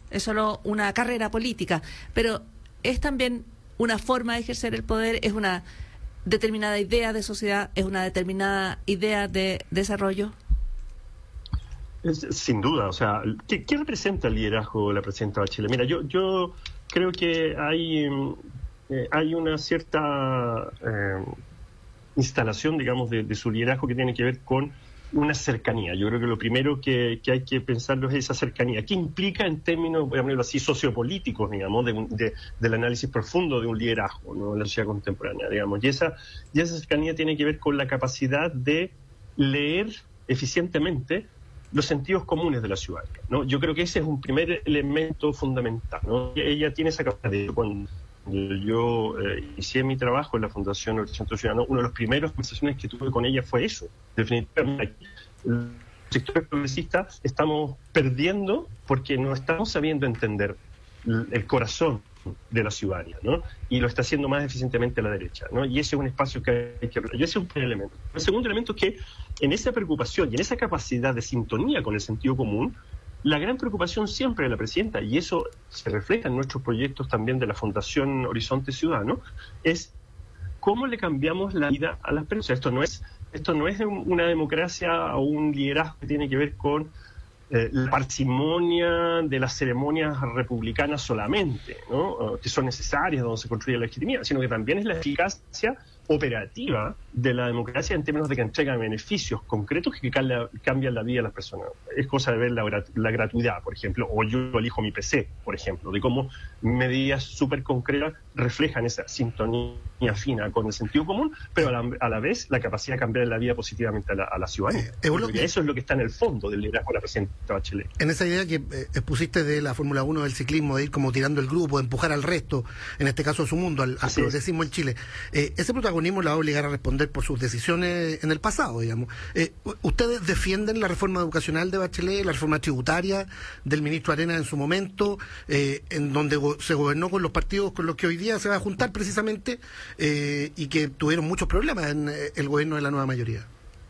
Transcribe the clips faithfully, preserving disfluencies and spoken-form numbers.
es solo una carrera política, pero es también una forma de ejercer el poder, es una determinada idea de sociedad, es una determinada idea de desarrollo. Es, sin duda, o sea, ¿qué, qué representa el liderazgo de la presidenta Bachelet? Mira, yo yo creo que hay, eh, hay una cierta eh, instalación, digamos, de, de su liderazgo que tiene que ver con una cercanía. Yo creo que lo primero que, que hay que pensarlo es esa cercanía. ¿Qué implica en términos, voy a ponerlo así, sociopolíticos, digamos, de, de, del análisis profundo de un liderazgo, ¿no?, en la sociedad contemporánea, digamos? Y esa, y esa cercanía tiene que ver con la capacidad de leer eficientemente los sentidos comunes de la ciudadanía, ¿no? Yo creo que ese es un primer elemento fundamental, ¿no? Ella tiene esa capacidad. Cuando yo eh, inicié mi trabajo en la Fundación Horizonte Ciudadano, una de las primeras conversaciones que tuve con ella fue eso. Definitivamente, los sectores progresistas estamos perdiendo porque no estamos sabiendo entender el corazón de la ciudadanía, ¿no? Y lo está haciendo más eficientemente la derecha, ¿no? Y ese es un espacio que hay que hablar. Y ese es un primer elemento. El segundo elemento es que en esa preocupación y en esa capacidad de sintonía con el sentido común, la gran preocupación siempre de la presidenta, y eso se refleja en nuestros proyectos también de la Fundación Horizonte Ciudadano, es cómo le cambiamos la vida a las personas. Esto no es, esto no es una democracia o un liderazgo que tiene que ver con Eh, la parsimonia de las ceremonias republicanas solamente, ¿no?, que son necesarias donde se construye la legitimidad, sino que también es la eficacia operativa de la democracia en términos de que entrega beneficios concretos que cambian la vida de las personas. Es cosa de ver la, la gratuidad, por ejemplo, o yo elijo mi P C, por ejemplo, de cómo medidas súper concretas reflejan esa sintonía fina con el sentido común, pero a la, a la vez la capacidad de cambiar la vida positivamente a la, a la ciudadanía. Eh, que... Eso es lo que está en el fondo del liderazgo de la presidenta Bachelet. En esa idea que eh, expusiste de la Fórmula uno del ciclismo, de ir como tirando el grupo, de empujar al resto, en este caso a su mundo, al, al progresismo en Chile, eh, ese protagonismo la va a obligar a responder por sus decisiones en el pasado, digamos. Eh, ¿Ustedes defienden la reforma educacional de Bachelet, la reforma tributaria del ministro Arenas en su momento, eh, en donde go se gobernó con los partidos con los que hoy día se va a juntar precisamente, eh, y que tuvieron muchos problemas en eh, el gobierno de la nueva mayoría?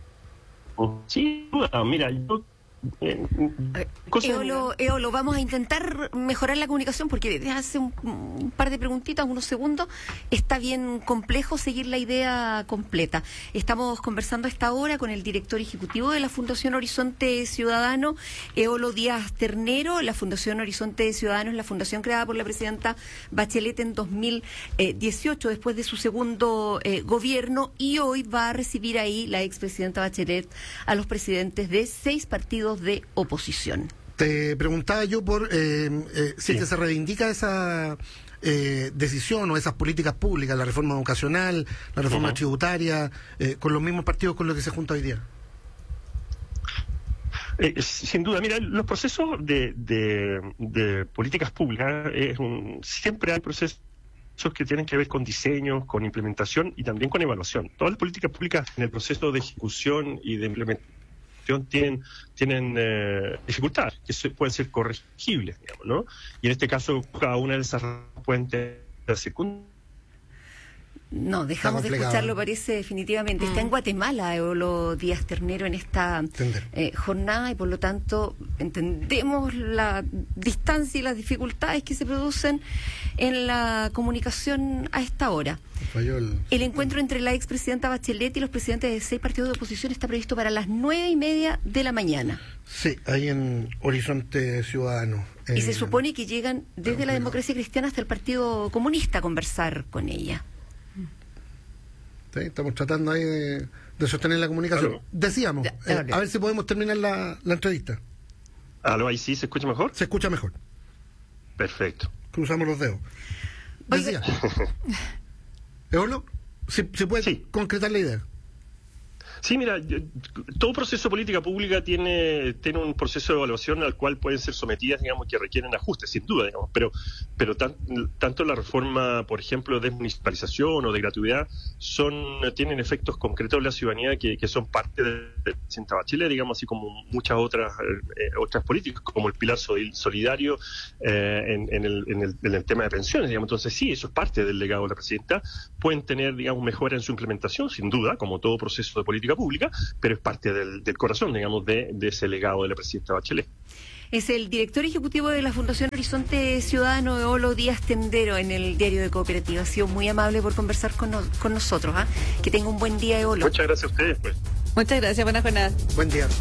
Sí, mira, yo... Eh, Eolo, Eolo, vamos a intentar mejorar la comunicación porque desde hace un, un par de preguntitas, unos segundos, está bien complejo seguir la idea completa. Estamos conversando a esta hora con el director ejecutivo de la Fundación Horizonte Ciudadano, Eolo Díaz Ternero. La Fundación Horizonte Ciudadano es la fundación creada por la presidenta Bachelet en dos mil dieciocho, después de su segundo eh, gobierno, y hoy va a recibir ahí la expresidenta Bachelet a los presidentes de seis partidos de oposición. Te preguntaba yo por eh, eh, si sí. que se reivindica esa eh, decisión o esas políticas públicas, la reforma educacional, la reforma uh-huh. tributaria, eh, con los mismos partidos con los que se junta hoy día. Eh, sin duda, mira, los procesos de, de, de políticas públicas, es un, siempre hay procesos que tienen que ver con diseño, con implementación y también con evaluación. Todas las políticas públicas en el proceso de ejecución y de implementación tienen, tienen eh, dificultades que se, pueden ser corregibles, digamos, ¿no? Y en este caso, cada una de esas pueden tener secundaria. No, dejamos de escucharlo, parece, definitivamente. Mm. Está en Guatemala, Eolo Díaz Ternero, en esta eh, jornada, y por lo tanto entendemos la distancia y las dificultades que se producen en la comunicación a esta hora. El... el encuentro entre la expresidenta Bachelet y los presidentes de seis partidos de oposición está previsto para las nueve y media de la mañana. Sí, ahí en Horizonte Ciudadano. Y eh, se supone que llegan desde la Democracia Cristiana hasta el Partido Comunista a conversar con ella. Sí, estamos tratando ahí de, de sostener la comunicación. ¿Aló? Decíamos, ya, eh, a ver si podemos terminar la, la entrevista. ¿Aló? ¿Ahí sí se escucha mejor? Se escucha mejor. Perfecto. Cruzamos los dedos. Decía. ¿Eolo? ¿Se, se puede sí. concretar la idea? Sí, mira, todo proceso de política pública tiene, tiene un proceso de evaluación al cual pueden ser sometidas, digamos, que requieren ajustes, sin duda, digamos, pero, pero tan, tanto la reforma, por ejemplo, de municipalización o de gratuidad, son, tienen efectos concretos en la ciudadanía que, que son parte de, de Presidenta Bachelet, digamos, así como muchas otras, eh, otras políticas, como el pilar solidario eh, en, en, el, en, el, en el tema de pensiones, digamos. Entonces, sí, eso es parte del legado de la presidenta. Pueden tener, digamos, mejora en su implementación, sin duda, como todo proceso de política pública, pero es parte del, del corazón, digamos, de, de ese legado de la presidenta Bachelet. Es el director ejecutivo de la Fundación Horizonte Ciudadano, Eolo Díaz Tendero, en el Diario de Cooperativa. Ha sido muy amable por conversar con, no, con nosotros. ¿eh? Que tenga un buen día, Eolo. Muchas gracias a ustedes, pues. Muchas gracias, buena jornada. Buen día.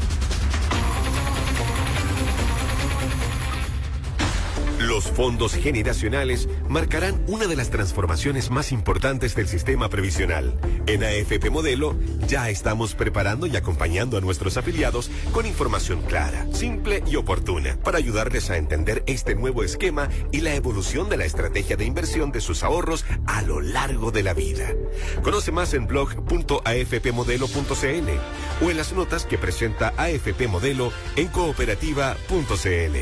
Los fondos generacionales marcarán una de las transformaciones más importantes del sistema previsional. En A F P Modelo ya estamos preparando y acompañando a nuestros afiliados con información clara, simple y oportuna para ayudarles a entender este nuevo esquema y la evolución de la estrategia de inversión de sus ahorros a lo largo de la vida. Conoce más en blog punto a f p modelo punto c l o en las notas que presenta A F P Modelo en cooperativa punto c l.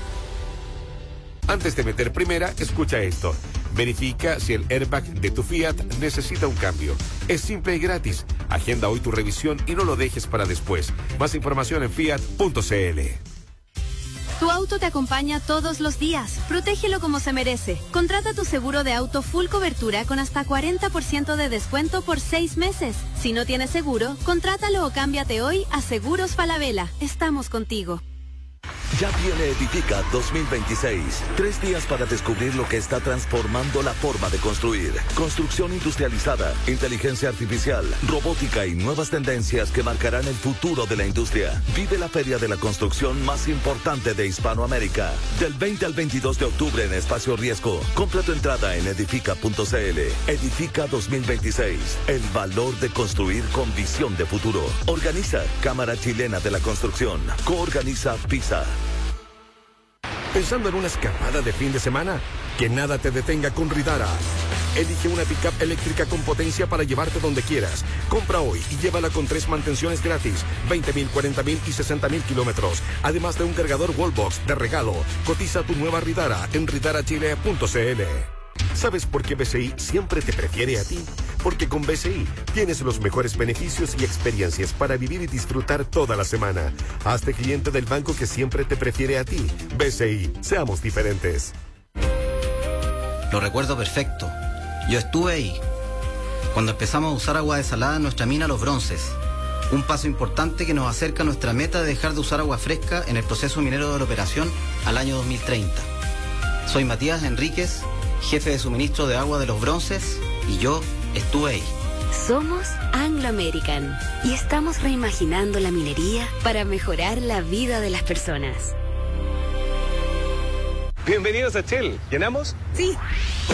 Antes de meter primera, escucha esto. Verifica si el airbag de tu Fiat necesita un cambio. Es simple y gratis. Agenda hoy tu revisión y no lo dejes para después. Más información en fiat punto c l. Tu auto te acompaña todos los días. Protégelo como se merece. Contrata tu seguro de auto full cobertura con hasta cuarenta por ciento de descuento por seis meses. Si no tienes seguro, contrátalo o cámbiate hoy a Seguros Falabella. Estamos contigo. Ya viene Edifica dos mil veintiséis. Tres días para descubrir lo que está transformando la forma de construir. Construcción industrializada, inteligencia artificial, robótica y nuevas tendencias que marcarán el futuro de la industria. Vive la feria de la construcción más importante de Hispanoamérica. Del veinte al veintidós de octubre en Espacio Riesgo. Compra tu entrada en edifica punto c l. Edifica dos mil veintiséis. El valor de construir con visión de futuro. Organiza Cámara Chilena de la Construcción. Coorganiza PISA. ¿Pensando en una escapada de fin de semana? Que nada te detenga con Ridara. Elige una pickup eléctrica con potencia para llevarte donde quieras. Compra hoy y llévala con tres mantenciones gratis, veinte mil, cuarenta mil y sesenta mil kilómetros. Además de un cargador Wallbox de regalo. Cotiza tu nueva Ridara en ridara chile punto c l. ¿Sabes por qué B C I siempre te prefiere a ti? Porque con B C I tienes los mejores beneficios y experiencias para vivir y disfrutar toda la semana. Hazte cliente del banco que siempre te prefiere a ti. B C I, seamos diferentes. Lo recuerdo perfecto. Yo estuve ahí. Cuando empezamos a usar agua desalada en nuestra mina Los Bronces. Un paso importante que nos acerca a nuestra meta de dejar de usar agua fresca en el proceso minero de la operación al año dos mil treinta. Soy Matías Enríquez, jefe de suministro de agua de Los Bronces, y yo estuve ahí. Somos Anglo American y estamos reimaginando la minería para mejorar la vida de las personas. Bienvenidos a Shell. ¿Llenamos? Sí.